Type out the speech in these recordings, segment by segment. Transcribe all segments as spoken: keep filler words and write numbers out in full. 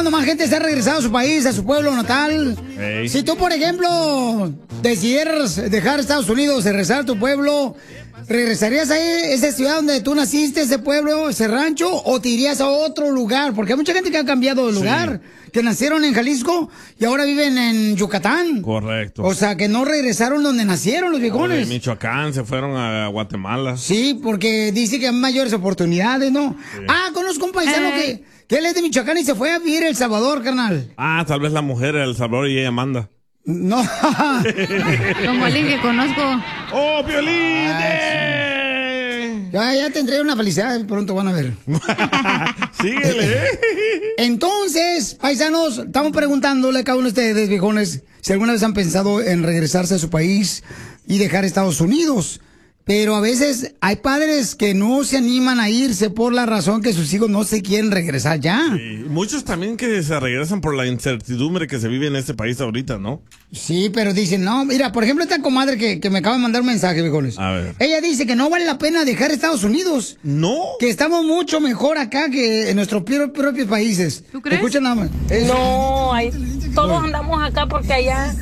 cuando más gente se ha regresado a su país, a su pueblo natal. Hey. Si tú, por ejemplo, decidieras dejar Estados Unidos y regresar a tu pueblo, ¿regresarías a esa ciudad donde tú naciste, ese pueblo, ese rancho, o te irías a otro lugar? Porque hay mucha gente que ha cambiado de lugar, sí. que nacieron en Jalisco y ahora viven en Yucatán. Correcto. O sea, que no regresaron donde nacieron los viejones. De Michoacán se fueron a Guatemala. Sí, porque dice que hay mayores oportunidades, ¿no? Sí. Ah, conozco un paisano hey. que, que él es de Michoacán y se fue a vivir a El Salvador, carnal. Ah, tal vez la mujer de El Salvador y ella manda. No. Como alguien que conozco. ¡Oh, Piolín! Ya, ya tendré una felicidad, pronto van a ver. Síguele. Entonces, paisanos, estamos preguntándole a cada uno de ustedes, viejones, si alguna vez han pensado en regresarse a su país y dejar Estados Unidos. Pero a veces hay padres que no se animan a irse por la razón que sus hijos no se quieren regresar ya. Sí, muchos también que se regresan por la incertidumbre que se vive en este país ahorita, ¿no? Sí, pero dicen, no, mira, por ejemplo, esta comadre que, que me acaba de mandar un mensaje, viejones. A ver. Ella dice que no vale la pena dejar Estados Unidos. No. Que estamos mucho mejor acá que en nuestros propios países. ¿Tú crees? Escucha nada más. Es... No, hay, todos andamos acá porque allá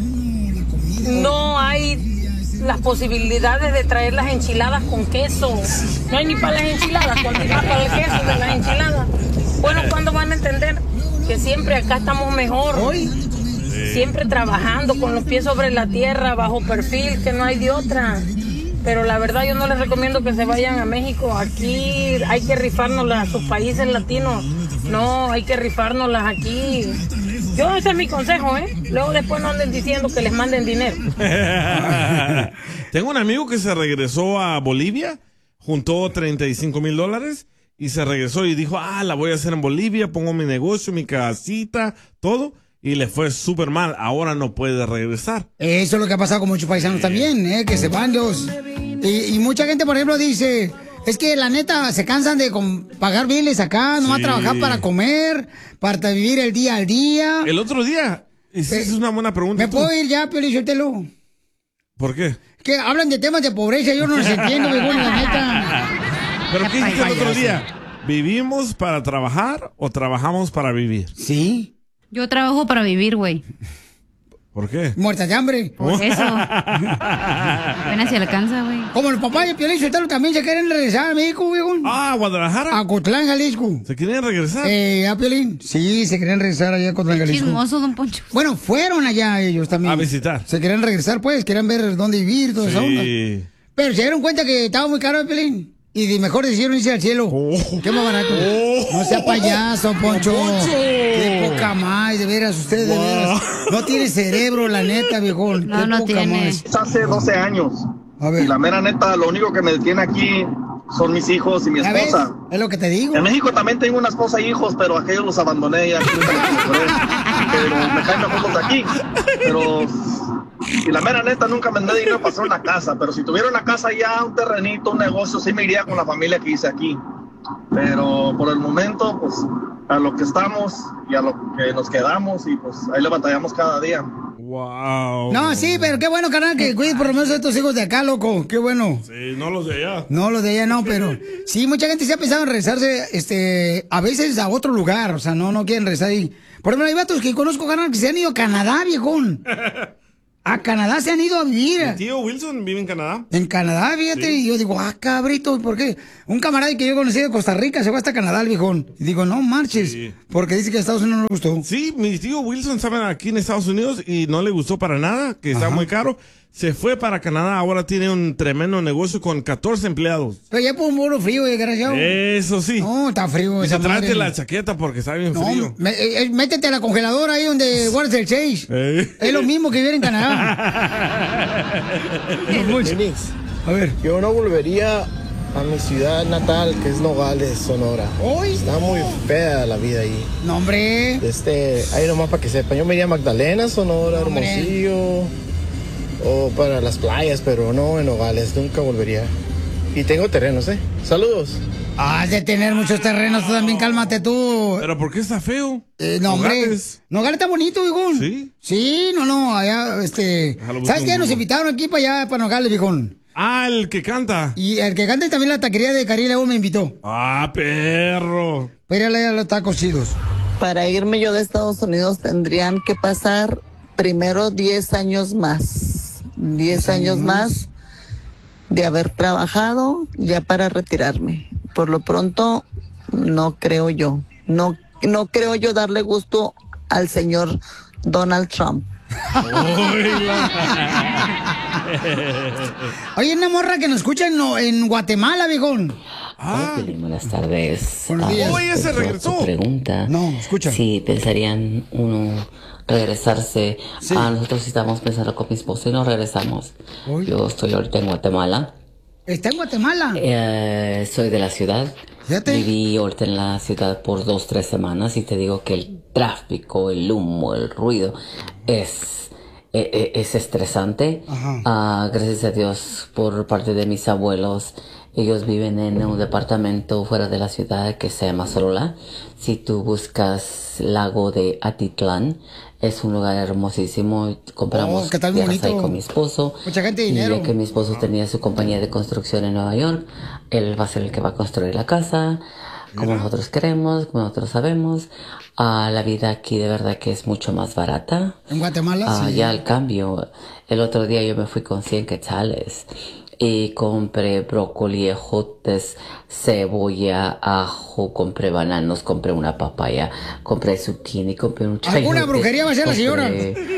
no hay las posibilidades de traer las enchiladas con queso. No hay ni para las enchiladas, con ni para el queso de las enchiladas. Bueno, ¿cuándo van a entender que siempre acá estamos mejor? Hoy. Siempre trabajando con los pies sobre la tierra, bajo perfil, que no hay de otra. Pero la verdad yo no les recomiendo que se vayan a México. Aquí hay que rifárnoslas a sus países latinos. No, hay que rifárnoslas aquí. Yo, ese es mi consejo, ¿eh? Luego después no anden diciendo que les manden dinero. Tengo un amigo que se regresó a Bolivia, juntó treinta y cinco mil dólares y se regresó y dijo, ah, la voy a hacer en Bolivia, pongo mi negocio, mi casita, todo. Y le fue súper mal, ahora no puede regresar. Eso es lo que ha pasado con muchos paisanos sí. también, ¿eh? Que se van los... Y, y mucha gente, por ejemplo, dice... Es que la neta se cansan de pagar biles acá, no va sí. a trabajar para comer, para vivir el día al día. El otro día, esa es una buena pregunta. ¿Me tú? puedo ir ya, Piolín Sotelo? ¿Por qué? Que hablan de temas de pobreza, yo no los entiendo, bueno, la neta. ¿Pero qué dijiste el otro día? ¿Vivimos para trabajar o trabajamos para vivir? Sí. Yo trabajo para vivir, güey. ¿Por qué? Muerta de hambre. Por eso. Apenas se alcanza, güey. Como los papás de Piolín Sotelo también se quieren regresar a México, güey. Ah, ¿a Guadalajara? A Cotlán, Jalisco. ¿Se quieren regresar? Eh, ¿a Piolín? Sí, se quieren regresar allá a Cotlán, Jalisco. Chismoso, don Poncho. Bueno, fueron allá ellos también. A visitar. Se querían regresar, pues, querían ver dónde vivir, toda sí. esa onda. Pero se dieron cuenta que estaba muy caro el Piolín. Y de mejor decidieron irse al cielo. Oh. Qué más barato. Oh. No sea payaso, Poncho. Poncho. Qué poca más, de veras, usted wow. de veras. No tiene cerebro, la neta, viejón. No, Qué no poca tiene. Más. Hace doce años. A ver. Y la mera neta, lo único que me detiene aquí son mis hijos y mi esposa. Es lo que te digo. En México también tengo una esposa e hijos, pero aquellos los abandoné ya. Pero me caen mejor los de aquí. Pero... Y la mera neta, nunca me mandé dinero para hacer una casa, pero si tuviera una casa ya, un terrenito, un negocio, sí me iría con la familia que hice aquí. Pero por el momento, pues, a lo que estamos y a lo que nos quedamos, y pues ahí le batallamos cada día. Wow. No, sí, pero qué bueno, carnal, que cuides por lo menos a estos hijos de acá, loco. Qué bueno. Sí, no los de allá. No los de allá, no, pero sí, mucha gente se ha pensado en regresarse, este, a veces a otro lugar, o sea, no, no quieren regresar ahí. Por ejemplo, hay vatos que conozco, carnal, que se han ido a Canadá, viejón. A Canadá se han ido a vivir. Mi tío Wilson vive en Canadá. En Canadá, fíjate. Sí. Y yo digo, ah, cabrito, ¿por qué? Un camarada que yo conocí de Costa Rica se fue hasta Canadá, el viejón. Y digo, no marches. Sí. Porque dice que a Estados Unidos no le gustó. Sí, mi tío Wilson estaba aquí en Estados Unidos y no le gustó para nada, que está muy caro. Se fue para Canadá, ahora tiene un tremendo negocio con catorce empleados. Pero ya por un muro frío, desgraciado. Eso sí. No, está frío. Dice, tráete la chaqueta porque está bien no, frío. Me, eh, métete a la congeladora ahí donde guardas el Chase. Eh. Es lo mismo que vivir en Canadá. A ver. Yo no volvería a mi ciudad natal, que es Nogales, Sonora. ¿Hoy? Está muy fea la vida ahí. No, hombre. Este, ahí nomás para que sepan. Yo me iría a Magdalena, Sonora, no, Hermosillo. O para las playas, pero no en Nogales, nunca volvería. Y tengo terrenos, ¿eh? Saludos. Has de tener muchos terrenos, tú también, cálmate tú. ¿Pero por qué está feo? Eh, no, hombre. Nogales. Nogales está bonito, viejón. ¿Sí? Sí, no, no, allá, este... ¿Sabes qué? Nos invitaron aquí para allá, para Nogales, viejón. Ah, el que canta. Y el que canta y también la taquería de Caribe me invitó. Ah, perro. Pero ir a los tacos chidos. Para irme yo de Estados Unidos tendrían que pasar primero diez años más. diez años más de haber trabajado ya para retirarme. Por lo pronto, no creo yo. No, no creo yo darle gusto al señor Donald Trump. Oye, una morra que nos escucha en, en Guatemala, viejón. Ah. Hola, buenas tardes. Buenos días. Oye, se regresó. Pregunta. No, escucha. Si pensarían uno regresarse. Sí. Ah, nosotros estamos pensando con mi esposo y nos regresamos. Uy. Yo estoy ahorita en Guatemala. ¿Está en Guatemala? Eh, soy de la ciudad. Fíjate. Viví ahorita en la ciudad por dos, tres semanas y te digo que el tráfico, el humo, el ruido es, es, es estresante. Uh, gracias a Dios por parte de mis abuelos. Ellos viven en un departamento fuera de la ciudad que se llama Solola. Si tú buscas Lago de Atitlán, es un lugar hermosísimo. Compramos oh, ¿qué tal tierras bonito? ahí con mi esposo. Mucha gente de y dinero. ya que mi esposo tenía su compañía de construcción en Nueva York, él va a ser el que va a construir la casa, como Mira. nosotros queremos, como nosotros sabemos. Uh, la vida aquí de verdad que es mucho más barata. En Guatemala, Uh, sí. ya al cambio, el otro día yo me fui con cien quetzales. Y compré brócoli, ejotes, cebolla, ajo, compré bananos, compré una papaya, compré zucchini, compré un chayote. ¿Alguna brujería va a hacer la señora?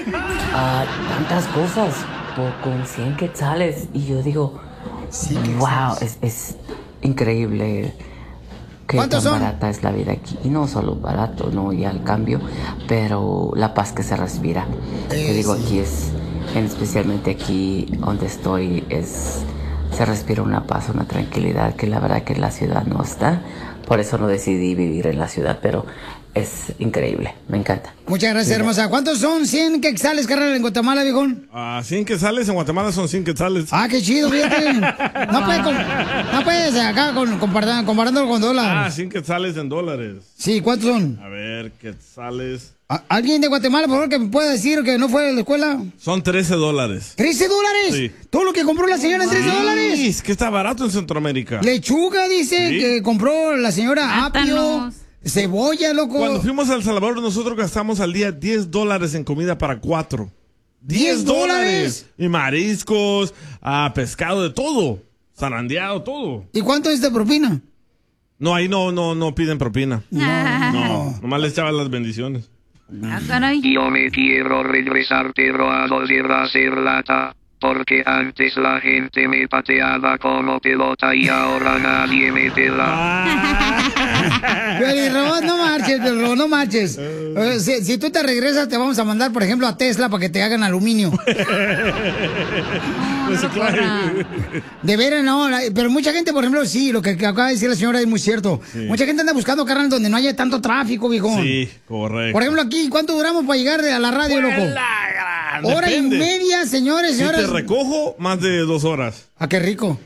Ah, tantas cosas por, con cien quetzales. Y yo digo, Sí, wow, es, es increíble que tan ¿Cuántos son? barata es la vida aquí. Y no solo barato, no, ya al cambio, pero la paz que se respira. Eh, Te digo, sí. aquí es, en especialmente aquí donde estoy, es se respira una paz, una tranquilidad que la verdad que en la ciudad no está. Por eso no decidí vivir en la ciudad, pero es increíble, me encanta. Muchas gracias, hermosa. ¿Cuántos son cien quetzales, carnal, en Guatemala, viejón? Ah, cien quetzales, en Guatemala son cien quetzales. Ah, qué chido, fíjate. No puedes, com- no puedes acá con, comparando, comparándolo con Ah, dólares. cien quetzales en dólares. Sí, ¿cuántos son? A ver, quetzales. ¿A- ¿Alguien de Guatemala, por favor, que me pueda decir que no fue a la escuela? Son trece dólares. ¿trece dólares? Sí. ¿Todo lo que compró la señora en trece Sí, dólares? es que está barato en Centroamérica. Lechuga, dice, Sí. que compró la señora apio, Plátanos. cebolla, loco. Cuando fuimos a El Salvador, nosotros gastamos al día diez dólares en comida para cuatro. ¿diez dólares? Y mariscos, ah, pescado, de todo. Zarandeado, todo. ¿Y cuánto es de propina? No, ahí no, no, no piden propina. No, nomás les echaban las bendiciones. Ah, caray. Yo me quiero regresar, pero a dónde va a ser lata. Porque antes la gente me pateaba como pelota y ahora nadie me pela. Pero no marches, pero no marches. Eh, Si, si tú te regresas, te vamos a mandar, por ejemplo, a Tesla para que te hagan aluminio. No, no lo corra. De veras, no. la- Pero mucha gente, por ejemplo, sí, lo que, que acaba de decir la señora es muy cierto. Sí. Mucha gente anda buscando carnal donde no haya tanto tráfico, viejón. Sí, correcto. Por ejemplo, aquí, ¿cuánto duramos para llegar de- a la radio, loco? La gran, Hora depende. y media, señores, Si te señoras. recojo, más de dos horas. Ah, qué rico.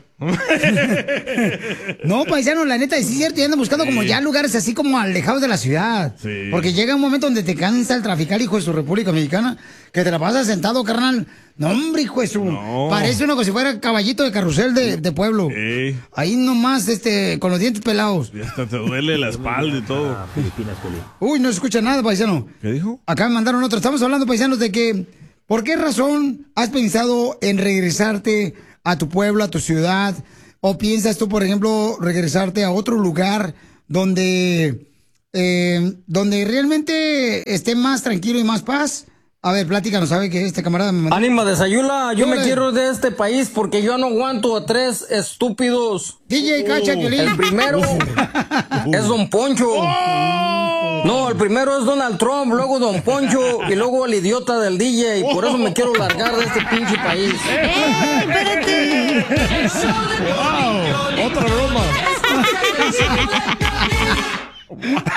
No, paisano, la neta, sí es cierto, y andan buscando como Sí. ya lugares así como alejados de la ciudad. Sí. Porque llega un momento donde te cansa el traficar, hijo de su República Mexicana, que te la pasas sentado, carnal. No, hombre, hijo de su... No. Parece uno como si fuera caballito de carrusel de, de pueblo. Sí. Ahí nomás, este, con los dientes pelados. Y hasta te duele la espalda y todo. Uy, no se escucha nada, paisano. ¿Qué dijo? Acá me mandaron otro. Estamos hablando, paisanos, de que ¿por qué razón has pensado en regresarte a tu pueblo, a tu ciudad? ¿O piensas tú, por ejemplo, regresarte a otro lugar donde, eh, donde realmente esté más tranquilo y más paz? A ver, pláticanos, ¿sabe que este camarada me mandó? Ánima de Sayula, yo me Órale. quiero ir de este país porque yo no aguanto a tres estúpidos. D J Cacha, Piolín. El primero es Don Poncho. No, el primero es Donald Trump, luego Don Poncho y luego el idiota del D J. Y por eso me quiero largar de este pinche país. ¡Eh, espérate! ¡Wow! ¡Otra broma!